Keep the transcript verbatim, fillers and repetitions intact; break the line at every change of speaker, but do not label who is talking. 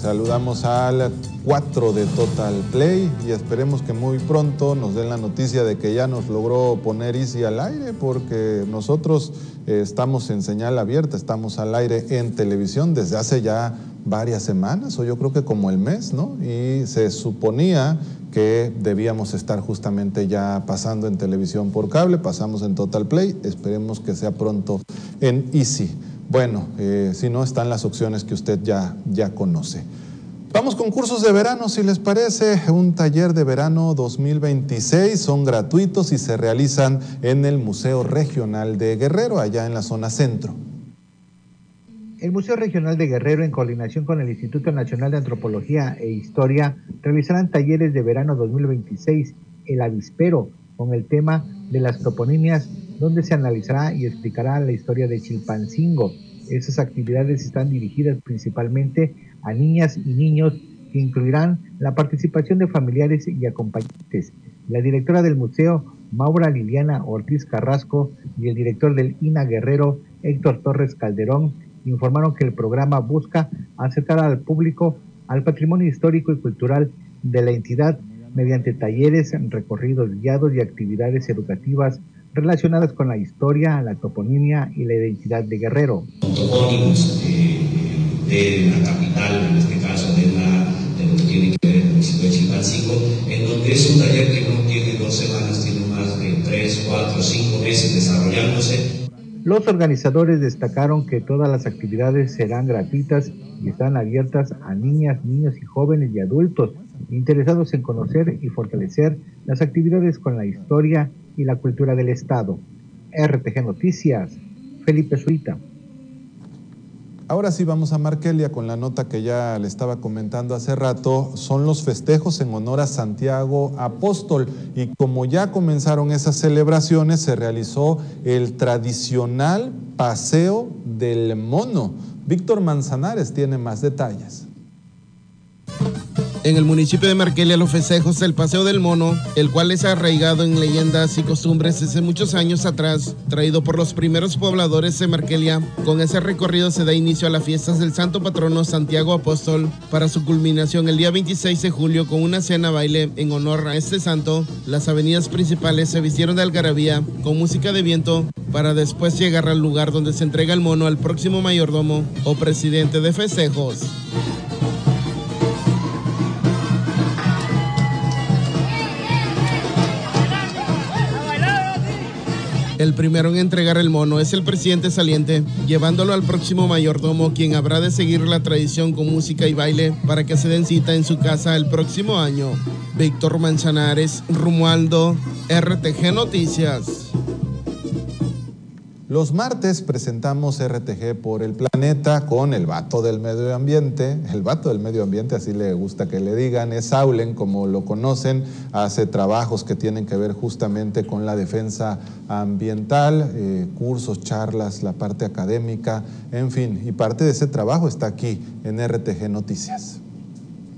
saludamos al cuatro de Total Play y esperemos que muy pronto nos den la noticia de que ya nos logró poner Easy al aire, porque nosotros eh, estamos en señal abierta, estamos al aire en televisión desde hace ya varias semanas, o yo creo que como el mes, ¿no? Y se suponía que debíamos estar justamente ya pasando en televisión por cable, pasamos en Total Play, esperemos que sea pronto en Easy. Bueno, eh, si no, están las opciones que usted ya, ya conoce. Vamos con cursos de verano, si les parece. Un taller de verano dos mil veintiséis, son gratuitos y se realizan en el Museo Regional de Guerrero, allá en la zona centro.
El Museo Regional de Guerrero, en coordinación con el Instituto Nacional de Antropología e Historia, realizarán talleres de verano dos mil veintiséis, el avispero, con el tema de las toponimias, donde se analizará y explicará la historia de Chilpancingo. Esas actividades están dirigidas principalmente a niñas y niños, que incluirán la participación de familiares y acompañantes. La directora del museo, Maura Liliana Ortiz Carrasco, y el director del I N A Guerrero, Héctor Torres Calderón, informaron que el programa busca acercar al público al patrimonio histórico y cultural de la entidad mediante talleres, recorridos guiados y actividades educativas relacionadas con la historia, la toponimia y la identidad de Guerrero.
Topónimos eh, de la capital, en este caso de, la, de lo que tiene que ver el municipio de Chilpancingo, en donde es un taller que no tiene dos semanas, tiene más de tres, cuatro, cinco meses desarrollándose.
Los organizadores destacaron que todas las actividades serán gratuitas y están abiertas a niñas, niños y jóvenes y adultos interesados en conocer y fortalecer las actividades con la historia y la cultura del Estado. R T G Noticias, Felipe Zurita.
Ahora sí vamos a Marquelia con la nota que ya le estaba comentando hace rato. Son los festejos en honor a Santiago Apóstol, y como ya comenzaron esas celebraciones, se realizó el tradicional Paseo del Mono. Víctor Manzanares tiene más detalles.
En el municipio de Marquelia, los festejos del Paseo del Mono, el cual es arraigado en leyendas y costumbres desde muchos años atrás, traído por los primeros pobladores de Marquelia. Con ese recorrido se da inicio a las fiestas del santo patrono Santiago Apóstol, para su culminación el día veintiséis de julio con una cena baile en honor a este santo. Las avenidas principales se vistieron de algarabía con música de viento, para después llegar al lugar donde se entrega el mono al próximo mayordomo o presidente de festejos. El primero en entregar el mono es el presidente saliente, llevándolo al próximo mayordomo, quien habrá de seguir la tradición con música y baile para que se den cita en su casa el próximo año. Víctor Manzanares, Romualdo, R T G Noticias.
Los martes presentamos R T G por el planeta con el vato del medio ambiente. El vato del medio ambiente, así le gusta que le digan, es Saulen, como lo conocen. Hace trabajos que tienen que ver justamente con la defensa ambiental, eh, cursos, charlas, la parte académica, en fin. Y parte de ese trabajo está aquí en R T G Noticias.